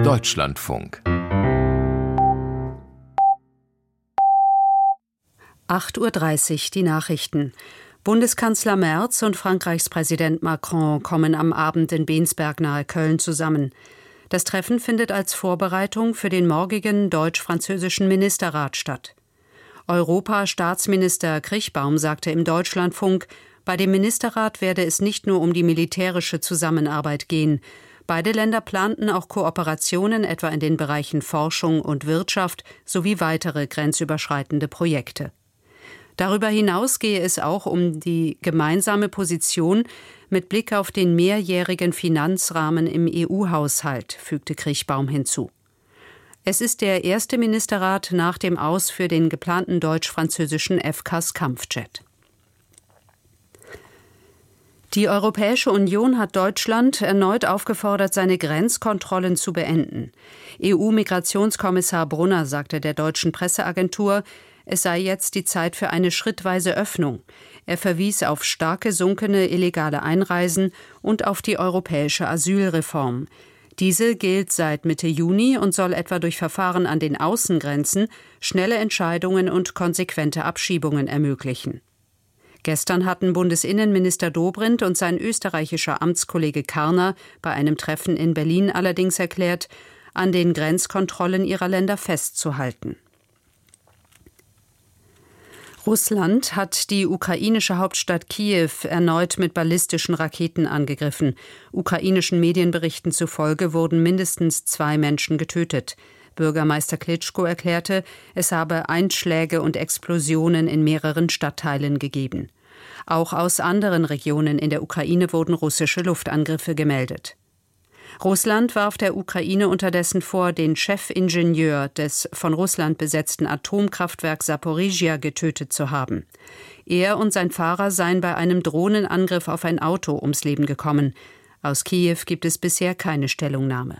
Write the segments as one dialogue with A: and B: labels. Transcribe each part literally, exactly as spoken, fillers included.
A: Deutschlandfunk.
B: acht Uhr dreißig, die Nachrichten. Bundeskanzler Merz und Frankreichs Präsident Macron kommen am Abend in Bensberg nahe Köln zusammen. Das Treffen findet als Vorbereitung für den morgigen deutsch-französischen Ministerrat statt. Europa-Staatsminister Krichbaum sagte im Deutschlandfunk, bei dem Ministerrat werde es nicht nur um die militärische Zusammenarbeit gehen. Beide Länder planten auch Kooperationen etwa in den Bereichen Forschung und Wirtschaft sowie weitere grenzüberschreitende Projekte. Darüber hinaus gehe es auch um die gemeinsame Position mit Blick auf den mehrjährigen Finanzrahmen im E U-Haushalt, fügte Krichbaum hinzu. Es ist der erste Ministerrat nach dem Aus für den geplanten deutsch-französischen F C A S-Kampfjet. Die Europäische Union hat Deutschland erneut aufgefordert, seine Grenzkontrollen zu beenden. E U-Migrationskommissar Brunner sagte der deutschen Presseagentur, es sei jetzt die Zeit für eine schrittweise Öffnung. Er verwies auf stark gesunkene illegale Einreisen und auf die europäische Asylreform. Diese gilt seit Mitte Juni und soll etwa durch Verfahren an den Außengrenzen schnelle Entscheidungen und konsequente Abschiebungen ermöglichen. Gestern hatten Bundesinnenminister Dobrindt und sein österreichischer Amtskollege Karner bei einem Treffen in Berlin allerdings erklärt, an den Grenzkontrollen ihrer Länder festzuhalten. Russland hat die ukrainische Hauptstadt Kiew erneut mit ballistischen Raketen angegriffen. Ukrainischen Medienberichten zufolge wurden mindestens zwei Menschen getötet. Bürgermeister Klitschko erklärte, es habe Einschläge und Explosionen in mehreren Stadtteilen gegeben. Auch aus anderen Regionen in der Ukraine wurden russische Luftangriffe gemeldet. Russland warf der Ukraine unterdessen vor, den Chefingenieur des von Russland besetzten Atomkraftwerks Saporizhia getötet zu haben. Er und sein Fahrer seien bei einem Drohnenangriff auf ein Auto ums Leben gekommen. Aus Kiew gibt es bisher keine Stellungnahme.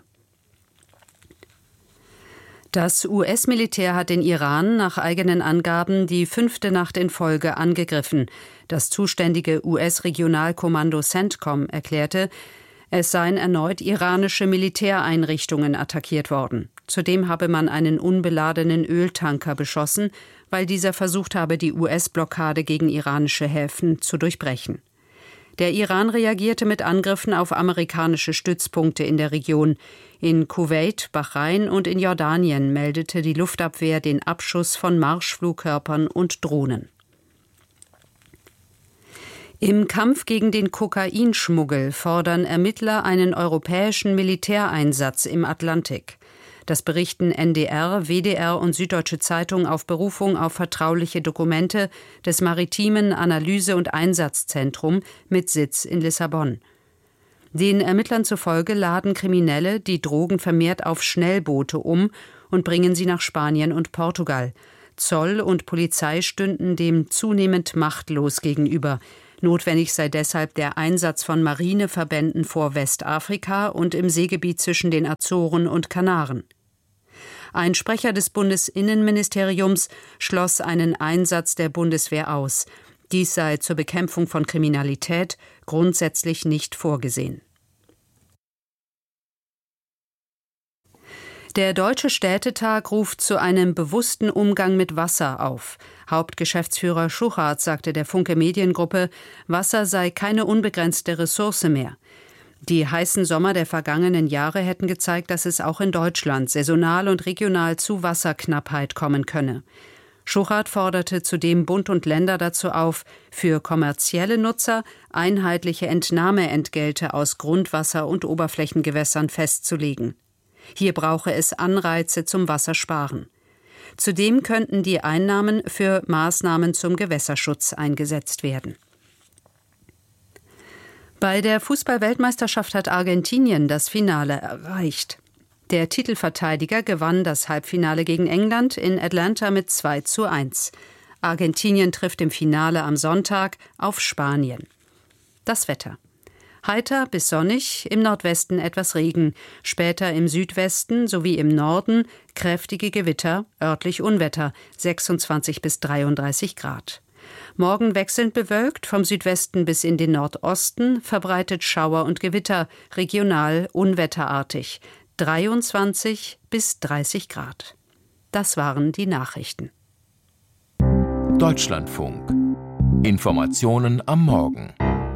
B: Das U S-Militär hat den Iran nach eigenen Angaben die fünfte Nacht in Folge angegriffen. Das zuständige U S-Regionalkommando CENTCOM erklärte, es seien erneut iranische Militäreinrichtungen attackiert worden. Zudem habe man einen unbeladenen Öltanker beschossen, weil dieser versucht habe, die U S-Blockade gegen iranische Häfen zu durchbrechen. Der Iran reagierte mit Angriffen auf amerikanische Stützpunkte in der Region. In Kuwait, Bahrain und in Jordanien meldete die Luftabwehr den Abschuss von Marschflugkörpern und Drohnen. Im Kampf gegen den Kokainschmuggel fordern Ermittler einen europäischen Militäreinsatz im Atlantik. Das berichten N D R, W D R und Süddeutsche Zeitung auf Berufung auf vertrauliche Dokumente des Maritimen Analyse- und Einsatzzentrum mit Sitz in Lissabon. Den Ermittlern zufolge laden Kriminelle die Drogen vermehrt auf Schnellboote um und bringen sie nach Spanien und Portugal. Zoll und Polizei stünden dem zunehmend machtlos gegenüber. Notwendig sei deshalb der Einsatz von Marineverbänden vor Westafrika und im Seegebiet zwischen den Azoren und Kanaren. Ein Sprecher des Bundesinnenministeriums schloss einen Einsatz der Bundeswehr aus. Dies sei zur Bekämpfung von Kriminalität grundsätzlich nicht vorgesehen. Der Deutsche Städtetag ruft zu einem bewussten Umgang mit Wasser auf. Hauptgeschäftsführer Schuchart sagte der Funke Mediengruppe, Wasser sei keine unbegrenzte Ressource mehr. Die heißen Sommer der vergangenen Jahre hätten gezeigt, dass es auch in Deutschland saisonal und regional zu Wasserknappheit kommen könne. Schuchart forderte zudem Bund und Länder dazu auf, für kommerzielle Nutzer einheitliche Entnahmeentgelte aus Grundwasser- und Oberflächengewässern festzulegen. Hier brauche es Anreize zum Wassersparen. Zudem könnten die Einnahmen für Maßnahmen zum Gewässerschutz eingesetzt werden. Bei der Fußball-Weltmeisterschaft hat Argentinien das Finale erreicht. Der Titelverteidiger gewann das Halbfinale gegen England in Atlanta mit zwei zu eins. Argentinien trifft im Finale am Sonntag auf Spanien. Das Wetter. Heiter bis sonnig, im Nordwesten etwas Regen, später im Südwesten sowie im Norden kräftige Gewitter, örtlich Unwetter, sechsundzwanzig bis dreiunddreißig Grad. Morgen wechselnd bewölkt, vom Südwesten bis in den Nordosten, verbreitet Schauer und Gewitter, regional unwetterartig. dreiundzwanzig bis dreißig Grad. Das waren die Nachrichten.
A: Deutschlandfunk. Informationen am Morgen.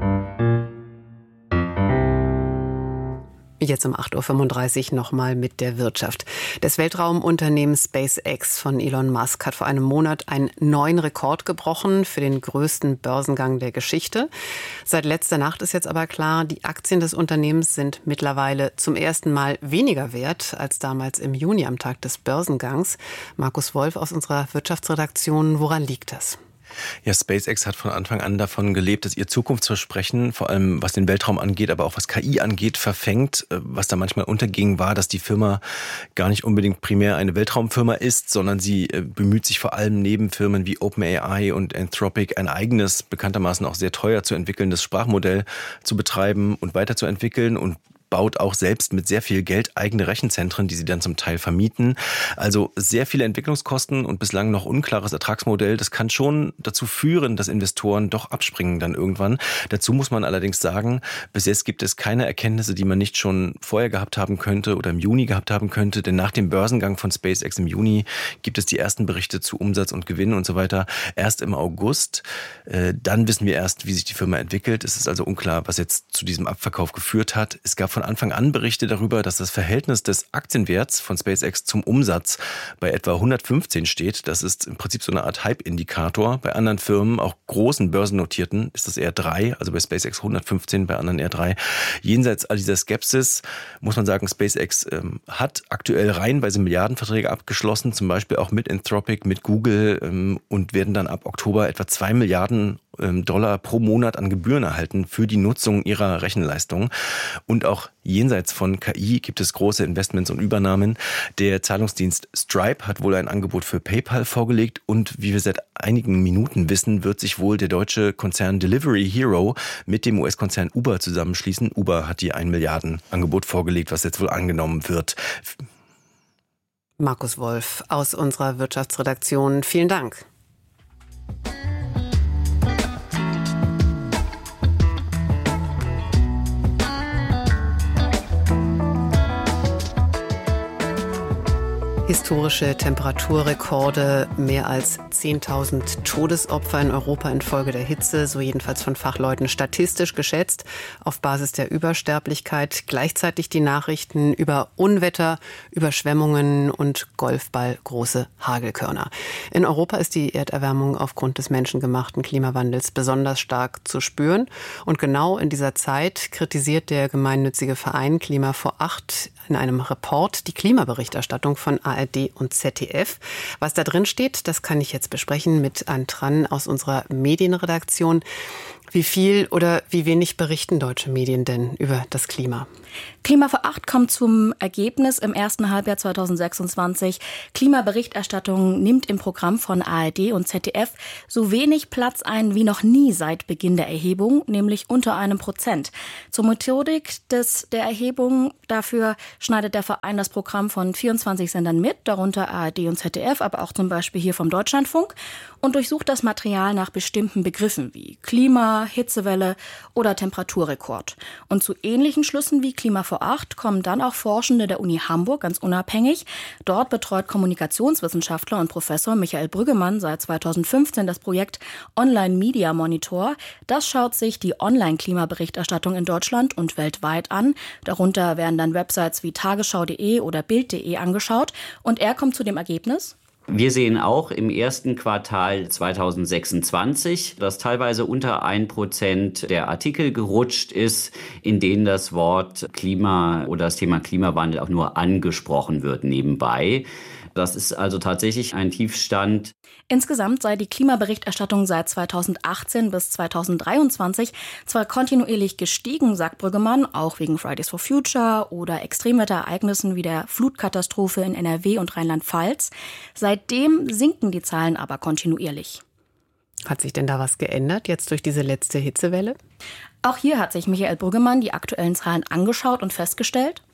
C: Jetzt um acht Uhr fünfunddreißig nochmal mit der Wirtschaft. Das Weltraumunternehmen SpaceX von Elon Musk hat vor einem Monat einen neuen Rekord gebrochen für den größten Börsengang der Geschichte. Seit letzter Nacht ist jetzt aber klar, die Aktien des Unternehmens sind mittlerweile zum ersten Mal weniger wert als damals im Juni am Tag des Börsengangs. Markus Wolf aus unserer Wirtschaftsredaktion, woran liegt das?
D: Ja, SpaceX hat von Anfang an davon gelebt, dass ihr Zukunftsversprechen, vor allem was den Weltraum angeht, aber auch was K I angeht, verfängt. Was da manchmal unterging, war, dass die Firma gar nicht unbedingt primär eine Weltraumfirma ist, sondern sie bemüht sich vor allem neben Firmen wie OpenAI und Anthropic ein eigenes, bekanntermaßen auch sehr teuer zu entwickelndes Sprachmodell zu betreiben und weiterzuentwickeln und baut auch selbst mit sehr viel Geld eigene Rechenzentren, die sie dann zum Teil vermieten. Also sehr viele Entwicklungskosten und bislang noch unklares Ertragsmodell. Das kann schon dazu führen, dass Investoren doch abspringen dann irgendwann. Dazu muss man allerdings sagen, bis jetzt gibt es keine Erkenntnisse, die man nicht schon vorher gehabt haben könnte oder im Juni gehabt haben könnte. Denn nach dem Börsengang von SpaceX im Juni gibt es die ersten Berichte zu Umsatz und Gewinn und so weiter erst im August. Dann wissen wir erst, wie sich die Firma entwickelt. Es ist also unklar, was jetzt zu diesem Abverkauf geführt hat. Es gab von Anfang an Berichte darüber, dass das Verhältnis des Aktienwerts von SpaceX zum Umsatz bei etwa hundertfünfzehn steht. Das ist im Prinzip so eine Art Hype-Indikator. Bei anderen Firmen, auch großen börsennotierten, ist das eher drei, also bei SpaceX hundertfünfzehn, bei anderen eher drei. Jenseits all dieser Skepsis muss man sagen, SpaceX ähm, hat aktuell reihenweise Milliardenverträge abgeschlossen, zum Beispiel auch mit Anthropic, mit Google ähm, und werden dann ab Oktober etwa zwei Milliarden Dollar pro Monat an Gebühren erhalten für die Nutzung ihrer Rechenleistung. Und auch jenseits von K I gibt es große Investments und Übernahmen. Der Zahlungsdienst Stripe hat wohl ein Angebot für PayPal vorgelegt und wie wir seit einigen Minuten wissen, wird sich wohl der deutsche Konzern Delivery Hero mit dem U S-Konzern Uber zusammenschließen. Uber hat hier ein Milliardenangebot vorgelegt, was jetzt wohl angenommen wird.
C: Markus Wolf aus unserer Wirtschaftsredaktion. Vielen Dank. Historische Temperaturrekorde, mehr als zehntausend Todesopfer in Europa infolge der Hitze, so jedenfalls von Fachleuten statistisch geschätzt, auf Basis der Übersterblichkeit. Gleichzeitig die Nachrichten über Unwetter, Überschwemmungen und golfballgroße Hagelkörner. In Europa ist die Erderwärmung aufgrund des menschengemachten Klimawandels besonders stark zu spüren. Und genau in dieser Zeit kritisiert der gemeinnützige Verein Klima vor acht in einem Report die Klimaberichterstattung von A R D und Z D F. Was da drin steht, das kann ich jetzt besprechen mit Ann Tran aus unserer Medienredaktion. Wie viel oder wie wenig berichten deutsche Medien denn über das Klima?
E: Klima vor acht kommt zum Ergebnis im ersten Halbjahr zweitausendsechsundzwanzig. Klimaberichterstattung nimmt im Programm von A R D und Z D F so wenig Platz ein wie noch nie seit Beginn der Erhebung, nämlich unter einem Prozent. Zur Methodik des, der Erhebung dafür schneidet der Verein das Programm von vierundzwanzig Sendern mit, darunter A R D und Z D F, aber auch zum Beispiel hier vom Deutschlandfunk, und durchsucht das Material nach bestimmten Begriffen wie Klima, Hitzewelle oder Temperaturrekord. Und zu ähnlichen Schlüssen wie Klima vor acht kommen dann auch Forschende der Uni Hamburg ganz unabhängig. Dort betreut Kommunikationswissenschaftler und Professor Michael Brüggemann seit zweitausendfünfzehn das Projekt Online Media Monitor. Das schaut sich die Online-Klimaberichterstattung in Deutschland und weltweit an. Darunter werden dann Websites wie tagesschau punkt de oder bild punkt de angeschaut. Und er kommt zu dem Ergebnis:
F: Wir sehen auch im ersten Quartal zweitausendsechsundzwanzig, dass teilweise unter ein Prozent der Artikel gerutscht ist, in denen das Wort Klima oder das Thema Klimawandel auch nur angesprochen wird nebenbei. Das ist also tatsächlich ein Tiefstand.
E: Insgesamt sei die Klimaberichterstattung seit zweitausendachtzehn bis zweitausenddreiundzwanzig zwar kontinuierlich gestiegen, sagt Brüggemann, auch wegen Fridays for Future oder Extremwetterereignissen wie der Flutkatastrophe in N R W und Rheinland-Pfalz. Seitdem sinken die Zahlen aber kontinuierlich.
C: Hat sich denn da was geändert jetzt durch diese letzte Hitzewelle?
E: Auch hier hat sich Michael Brüggemann die aktuellen Zahlen angeschaut und festgestellt: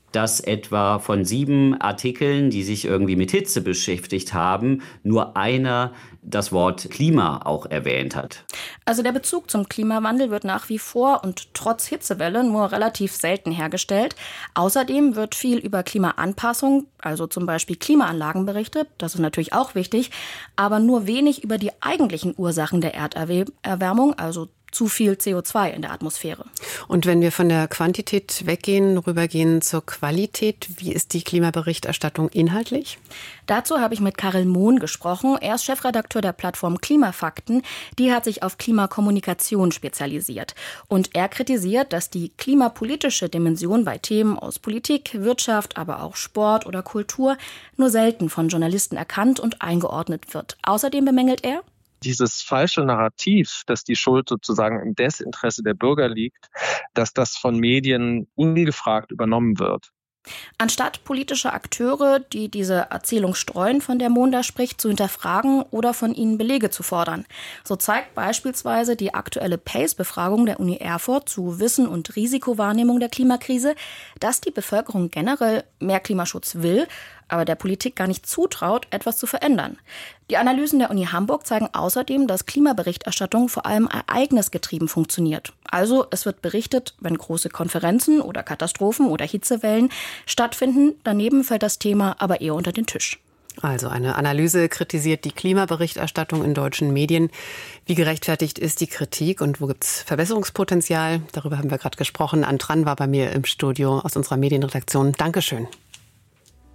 F: dass etwa von sieben Artikeln, die sich irgendwie mit Hitze beschäftigt haben, nur einer das Wort Klima auch erwähnt hat.
E: Also der Bezug zum Klimawandel wird nach wie vor und trotz Hitzewelle nur relativ selten hergestellt. Außerdem wird viel über Klimaanpassung, also zum Beispiel Klimaanlagen berichtet. Das ist natürlich auch wichtig, aber nur wenig über die eigentlichen Ursachen der Erderwärmung, also zu viel C O zwei in der Atmosphäre.
C: Und wenn wir von der Quantität weggehen, rübergehen zur Qualität, wie ist die Klimaberichterstattung inhaltlich?
E: Dazu habe ich mit Karel Mohn gesprochen. Er ist Chefredakteur der Plattform Klimafakten. Die hat sich auf Klimakommunikation spezialisiert. Und er kritisiert, dass die klimapolitische Dimension bei Themen aus Politik, Wirtschaft, aber auch Sport oder Kultur nur selten von Journalisten erkannt und eingeordnet wird. Außerdem bemängelt er:
G: Dieses falsche Narrativ, dass die Schuld sozusagen im Desinteresse der Bürger liegt, dass das von Medien ungefragt übernommen wird.
E: Anstatt politische Akteure, die diese Erzählung streuen, von der Mohn da spricht, zu hinterfragen oder von ihnen Belege zu fordern. So zeigt beispielsweise die aktuelle PACE-Befragung der Uni Erfurt zu Wissen und Risikowahrnehmung der Klimakrise, dass die Bevölkerung generell mehr Klimaschutz will, aber der Politik gar nicht zutraut, etwas zu verändern. Die Analysen der Uni Hamburg zeigen außerdem, dass Klimaberichterstattung vor allem ereignisgetrieben funktioniert. Also es wird berichtet, wenn große Konferenzen oder Katastrophen oder Hitzewellen stattfinden. Daneben fällt das Thema aber eher unter den Tisch.
C: Also eine Analyse kritisiert die Klimaberichterstattung in deutschen Medien. Wie gerechtfertigt ist die Kritik und wo gibt es Verbesserungspotenzial? Darüber haben wir gerade gesprochen. Anne Tran war bei mir im Studio aus unserer Medienredaktion. Dankeschön.